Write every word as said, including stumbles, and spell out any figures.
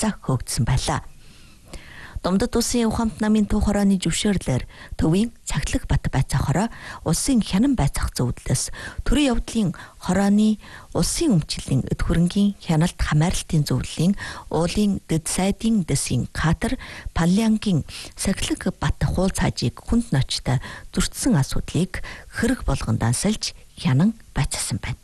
хугацаа хөөгдсөн байлаа. Думдад улсын ухамт намын Төв хорооны зөвшөөрлөөр Төвийн Цаглаг Бат байцаа хороо улсын хянан байцаах зөвлөлөөс төрийн явдлын хорооны улсын өмчлөлийн эд хөрөнгийн хяналт хамааралтын зөвлөлийн уулын дэд сайдын дэсийн катер Паллиангийн Сахилаг Бат хуул цаажийг хүнд ночтой зөрчсөн асуудлыг хэрэг болгон дансалж хянан байцаасан байна.